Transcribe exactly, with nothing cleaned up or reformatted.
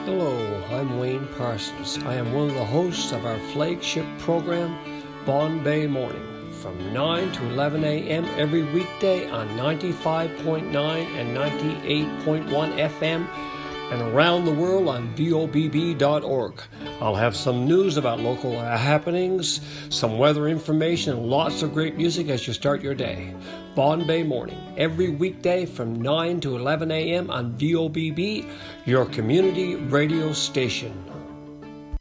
Hello, I'm Wayne Parsons. I am one of the hosts of our flagship program, Bombay Morning, from nine to eleven a.m. every weekday on ninety-five point nine and ninety-eight point one F M and around the world on V O B B dot org. I'll have some news about local happenings, some weather information, and lots of great music as you start your day. Bombay Morning, every weekday from nine to eleven a.m. on V O B B, your community radio station.